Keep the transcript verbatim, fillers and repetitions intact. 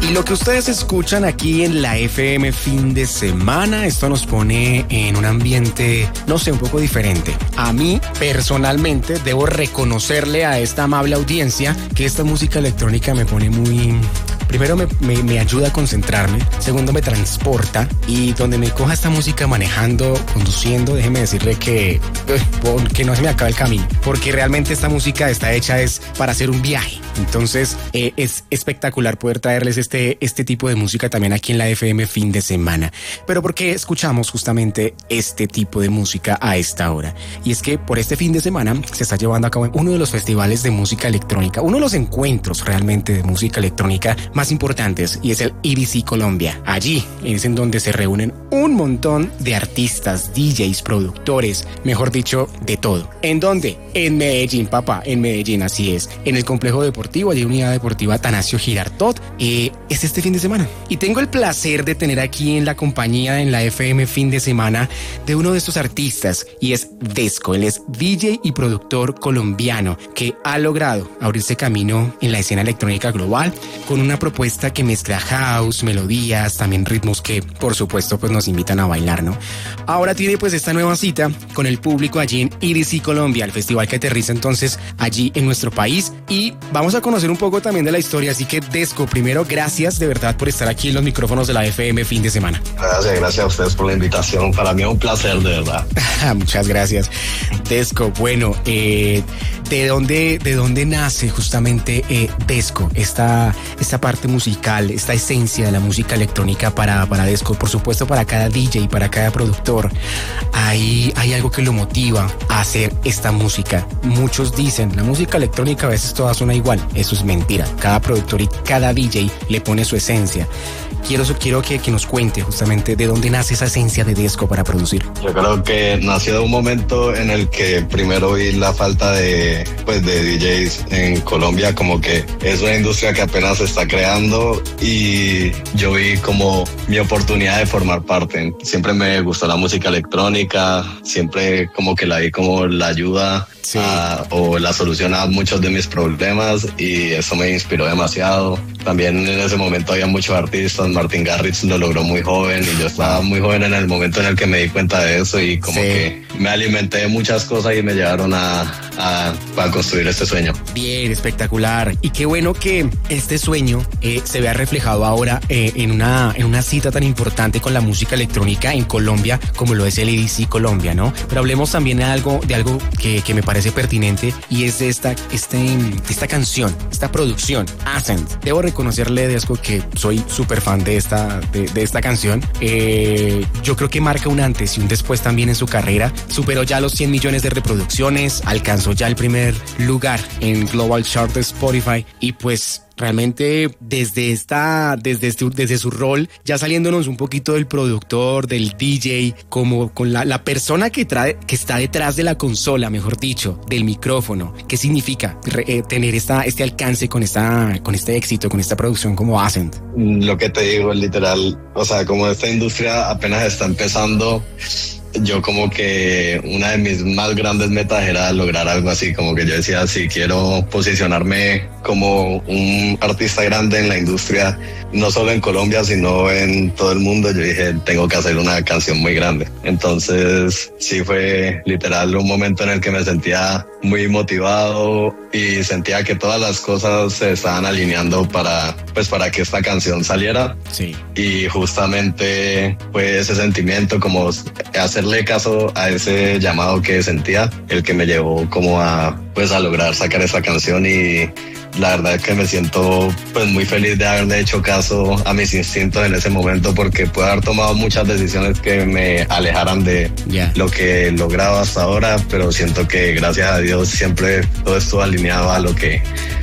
Y lo que ustedes escuchan aquí en la F M fin de semana, esto nos pone en un ambiente, no sé, un poco diferente. A mí, personalmente, debo reconocerle a esta amable audiencia que esta música electrónica me pone muy... Primero me, me, me ayuda a concentrarme, segundo me transporta, y donde me coja esta música manejando, conduciendo, déjeme decirle que, uh, que no se me acabe el camino, porque realmente esta música está hecha es para hacer un viaje. Entonces eh, es espectacular poder traerles este, este tipo de música también aquí en la F M fin de semana. Pero ¿por qué escuchamos justamente este tipo de música a esta hora? Y es que por este fin de semana se está llevando a cabo uno de los festivales de música electrónica, uno de los encuentros realmente de música electrónica más importantes, y es el E D C Colombia. Allí es en donde se reúnen un montón de artistas, D Js, productores, mejor dicho, de todo. ¿En dónde? En Medellín, papá, en Medellín, así es. En el complejo deportivo, allí Unidad Deportiva Atanasio Girardot. Eh, es este fin de semana. Y tengo el placer de tener aquí en la compañía, en la F M fin de semana, de uno de estos artistas, y es Desco. Él es D J y productor colombiano que ha logrado abrirse camino en la escena electrónica global con una propuesta que mezcla house, melodías, también ritmos que, por supuesto, pues nos invitan a bailar, ¿no? Ahora tiene pues esta nueva cita con el público allí en E D C Colombia, el festival que aterriza entonces allí en nuestro país, y vamos a conocer un poco también de la historia. Así que, Desco, primero, gracias de verdad por estar aquí en los micrófonos de la F M fin de semana. Gracias, gracias a ustedes por la invitación. Para mí es un placer, de verdad. Muchas gracias, Desco. Bueno, eh, ¿de dónde, de dónde nace justamente eh, Desco? Esta, esta parte musical, esta esencia de la música electrónica para, para Desco, por supuesto para cada D J, para cada productor. Hay, hay algo que lo motiva a hacer esta música. Muchos dicen, la música electrónica a veces toda suena igual. Eso es mentira. Cada productor y cada D J le pone su esencia. Quiero, quiero que, que nos cuente justamente de dónde nace esa esencia de Desco para producir. Yo creo que nació de un momento en el que primero vi la falta de, pues, de D Js en Colombia, como que es una industria que apenas se está creando, y yo vi como mi oportunidad de formar parte. Siempre me gustó la música electrónica, siempre como que la vi como la ayuda sí. a, o la solución a muchos de mis problemas, y eso me inspiró demasiado. También en ese momento había muchos artistas. Martin Garrix lo logró muy joven, y yo estaba muy joven en el momento en el que me di cuenta de eso, y como sí. que me alimenté de muchas cosas y me llevaron a, a, a construir este sueño. Bien, espectacular. Y qué bueno que este sueño eh, se vea reflejado ahora eh, en, una, en una cita tan importante con la música electrónica en Colombia como lo es el E D C Colombia, ¿no? Pero hablemos también de algo, de algo que, que me parece pertinente, y es de esta, este, esta canción, esta producción, Ascent. Debo reconocerle, Desco, que soy súper fan de esta, de, de esta canción. Eh, yo creo que marca un antes y un después también en su carrera. Superó ya los cien millones de reproducciones, alcanzó ya el primer lugar en Global Chart de Spotify, y pues realmente desde esta, desde este, desde su rol, ya saliéndonos un poquito del productor, del D J, como con la, la persona que trae, que está detrás de la consola, mejor dicho, del micrófono. ¿Qué significa eh, tener esta, este alcance con esta, con este éxito, con esta producción como Ascent? Lo que te digo, literal, o sea, como esta industria apenas está empezando, yo como que una de mis más grandes metas era lograr algo así, como que yo decía, si quiero posicionarme como un artista grande en la industria, no solo en Colombia, sino en todo el mundo, yo dije, tengo que hacer una canción muy grande. Entonces, sí fue literal un momento en el que me sentía muy motivado y sentía que todas las cosas se estaban alineando para, pues, para que esta canción saliera. Sí. Y justamente fue ese sentimiento, como hacerle caso a ese llamado que sentía, el que me llevó como a, pues, a lograr sacar esa canción. Y la verdad es que me siento pues muy feliz de haberle hecho caso a mis instintos en ese momento, porque pude haber tomado muchas decisiones que me alejaran de yeah. lo que he logrado hasta ahora, pero siento que gracias a Dios siempre todo estuvo alineado a lo que